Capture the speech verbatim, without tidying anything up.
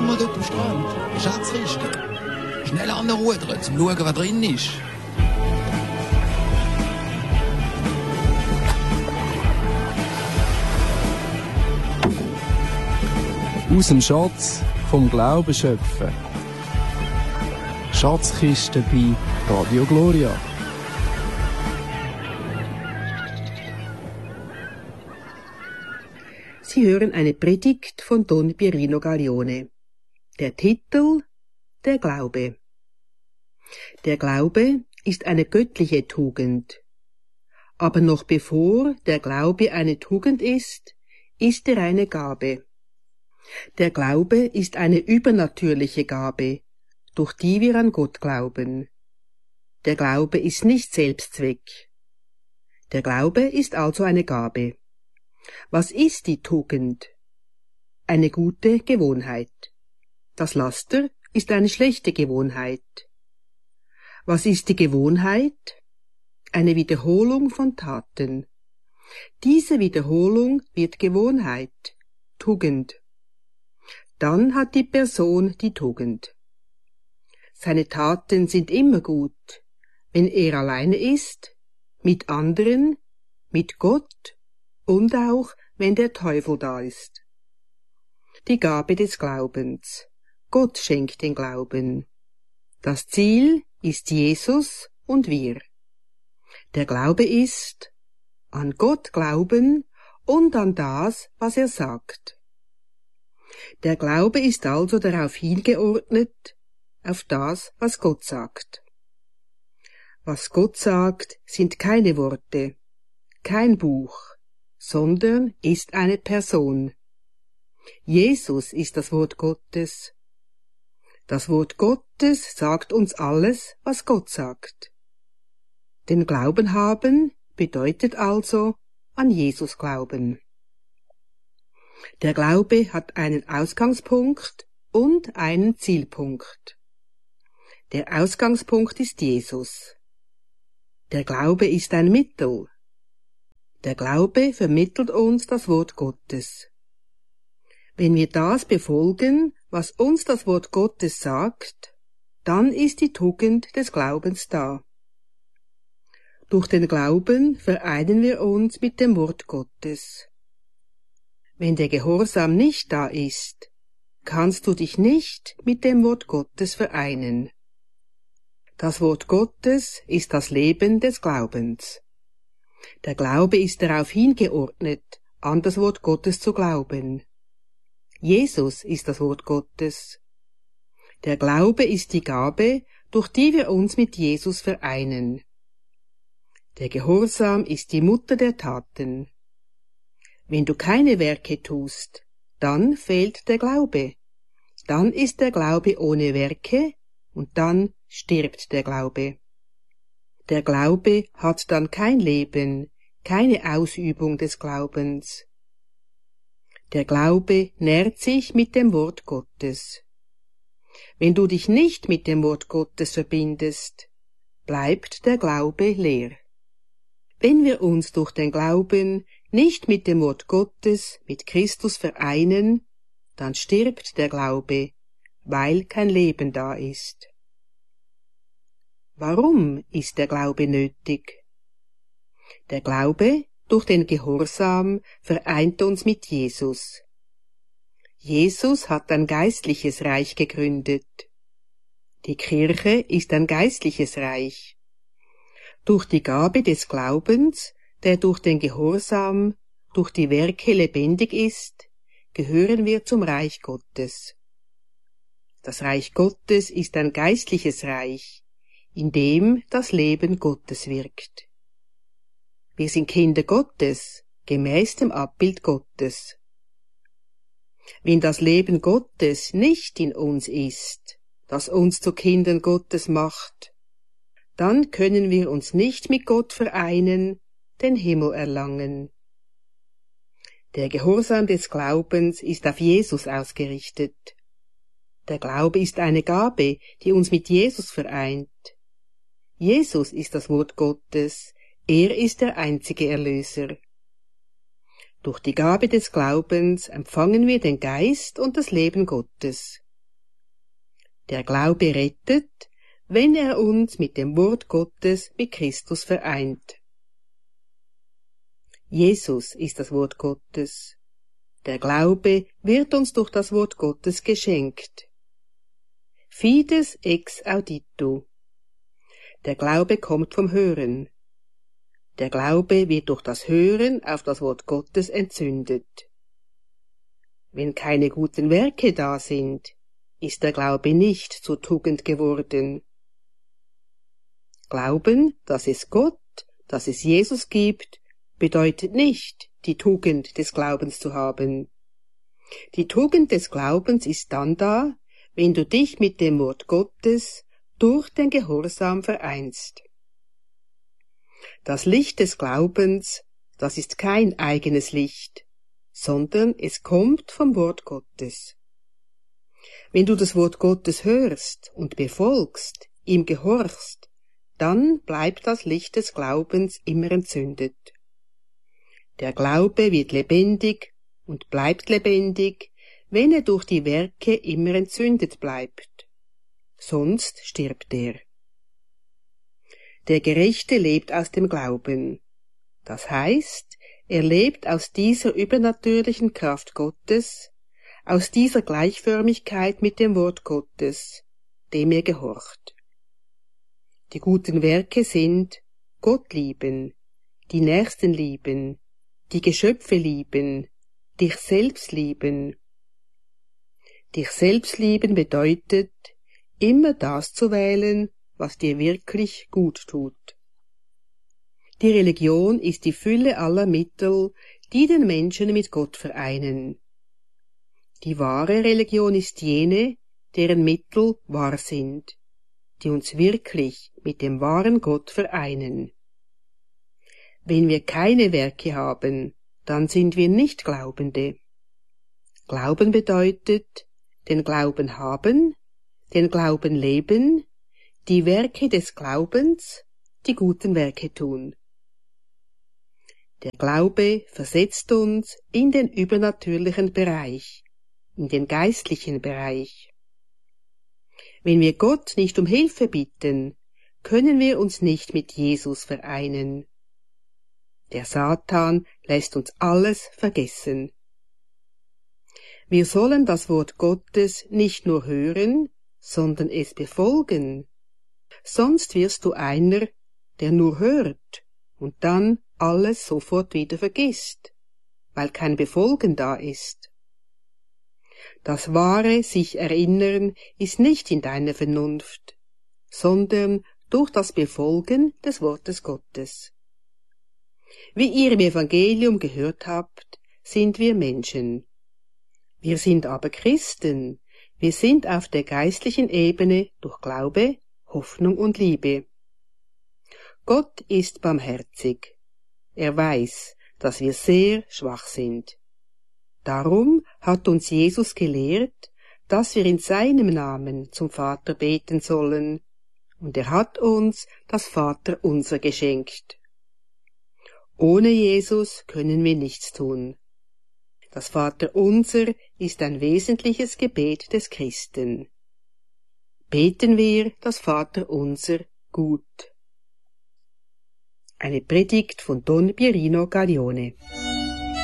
stehen wir dort am Strand. Schatzkiste. Schnell anrudern, zum schauen, was drin ist. Aus dem Schatz vom Glauben schöpfen. Schatzkiste bei Radio Gloria. Sie hören eine Predigt von Don Pierino Gaglione. Der Titel: Der Glaube. Der Glaube ist eine göttliche Tugend. Aber noch bevor der Glaube eine Tugend ist, ist er eine Gabe. Der Glaube ist eine übernatürliche Gabe, durch die wir an Gott glauben. Der Glaube ist nicht Selbstzweck. Der Glaube ist also eine Gabe. Was ist die Tugend? Eine gute Gewohnheit. Das Laster ist eine schlechte Gewohnheit. Was ist die Gewohnheit? Eine Wiederholung von Taten. Diese Wiederholung wird Gewohnheit, Tugend. Dann hat die Person die Tugend. Seine Taten sind immer gut, wenn er alleine ist, mit anderen, mit Gott und auch, wenn der Teufel da ist. Die Gabe des Glaubens. Gott schenkt den Glauben. Das Ziel ist Jesus und wir. Der Glaube ist an Gott glauben und an das, was er sagt. Der Glaube ist also darauf hingeordnet, auf das, was Gott sagt. Was Gott sagt, sind keine Worte, kein Buch, sondern ist eine Person. Jesus ist das Wort Gottes. Das Wort Gottes sagt uns alles, was Gott sagt. Den Glauben haben bedeutet also an Jesus glauben. Der Glaube hat einen Ausgangspunkt und einen Zielpunkt. Der Ausgangspunkt ist Jesus. Der Glaube ist ein Mittel. Der Glaube vermittelt uns das Wort Gottes. Wenn wir das befolgen, was uns das Wort Gottes sagt, dann ist die Tugend des Glaubens da. Durch den Glauben vereinen wir uns mit dem Wort Gottes. Wenn der Gehorsam nicht da ist, kannst du dich nicht mit dem Wort Gottes vereinen. Das Wort Gottes ist das Leben des Glaubens. Der Glaube ist darauf hingeordnet, an das Wort Gottes zu glauben. Jesus ist das Wort Gottes. Der Glaube ist die Gabe, durch die wir uns mit Jesus vereinen. Der Gehorsam ist die Mutter der Taten. Wenn du keine Werke tust, dann fehlt der Glaube. Dann ist der Glaube ohne Werke und dann stirbt der Glaube. Der Glaube hat dann kein Leben, keine Ausübung des Glaubens. Der Glaube nährt sich mit dem Wort Gottes. Wenn du dich nicht mit dem Wort Gottes verbindest, bleibt der Glaube leer. Wenn wir uns durch den Glauben nicht mit dem Wort Gottes, mit Christus vereinen, dann stirbt der Glaube, weil kein Leben da ist. Warum ist der Glaube nötig? Der Glaube durch den Gehorsam vereint uns mit Jesus. Jesus hat ein geistliches Reich gegründet. Die Kirche ist ein geistliches Reich. Durch die Gabe des Glaubens, der durch den Gehorsam, durch die Werke lebendig ist, gehören wir zum Reich Gottes. Das Reich Gottes ist ein geistliches Reich, in dem das Leben Gottes wirkt. Wir sind Kinder Gottes, gemäß dem Abbild Gottes. Wenn das Leben Gottes nicht in uns ist, das uns zu Kindern Gottes macht, dann können wir uns nicht mit Gott vereinen, den Himmel erlangen. Der Gehorsam des Glaubens ist auf Jesus ausgerichtet. Der Glaube ist eine Gabe, die uns mit Jesus vereint. Jesus ist das Wort Gottes, er ist der einzige Erlöser. Durch die Gabe des Glaubens empfangen wir den Geist und das Leben Gottes. Der Glaube rettet, wenn er uns mit dem Wort Gottes, mit Christus vereint. Jesus ist das Wort Gottes. Der Glaube wird uns durch das Wort Gottes geschenkt. Fides ex audito. Der Glaube kommt vom Hören. Der Glaube wird durch das Hören auf das Wort Gottes entzündet. Wenn keine guten Werke da sind, ist der Glaube nicht zur Tugend geworden. Glauben, dass es Gott, dass es Jesus gibt, bedeutet nicht, die Tugend des Glaubens zu haben. Die Tugend des Glaubens ist dann da, wenn du dich mit dem Wort Gottes durch den Gehorsam vereinst. Das Licht des Glaubens, das ist kein eigenes Licht, sondern es kommt vom Wort Gottes. Wenn du das Wort Gottes hörst und befolgst, ihm gehorchst, dann bleibt das Licht des Glaubens immer entzündet. Der Glaube wird lebendig und bleibt lebendig, wenn er durch die Werke immer entzündet bleibt. Sonst stirbt er. Der Gerechte lebt aus dem Glauben. Das heißt, er lebt aus dieser übernatürlichen Kraft Gottes, aus dieser Gleichförmigkeit mit dem Wort Gottes, dem er gehorcht. Die guten Werke sind Gott lieben, die Nächsten lieben, die Geschöpfe lieben, dich selbst lieben. Dich selbst lieben bedeutet, immer das zu wählen, was dir wirklich gut tut. Die Religion ist die Fülle aller Mittel, die den Menschen mit Gott vereinen. Die wahre Religion ist jene, deren Mittel wahr sind, die uns wirklich mit dem wahren Gott vereinen. Wenn wir keine Werke haben, dann sind wir nicht Glaubende. Glauben bedeutet, den Glauben haben, den Glauben leben, die Werke des Glaubens, die guten Werke tun. Der Glaube versetzt uns in den übernatürlichen Bereich, in den geistlichen Bereich. Wenn wir Gott nicht um Hilfe bitten, können wir uns nicht mit Jesus vereinen. Der Satan lässt uns alles vergessen. Wir sollen das Wort Gottes nicht nur hören, sondern es befolgen. Sonst wirst du einer, der nur hört und dann alles sofort wieder vergisst, weil kein Befolgen da ist. Das wahre sich erinnern ist nicht in deiner Vernunft, sondern durch das Befolgen des Wortes Gottes. Wie ihr im Evangelium gehört habt, sind wir Menschen. Wir sind aber Christen. Wir sind auf der geistlichen Ebene durch Glaube, Hoffnung und Liebe. Gott ist barmherzig. Er weiß, dass wir sehr schwach sind. Darum hat uns Jesus gelehrt, dass wir in seinem Namen zum Vater beten sollen, und er hat uns das Vaterunser geschenkt. Ohne Jesus können wir nichts tun. Das Vaterunser ist ein wesentliches Gebet des Christen. Beten wir das Vaterunser gut. Eine Predigt von Don Pierino Gaglione.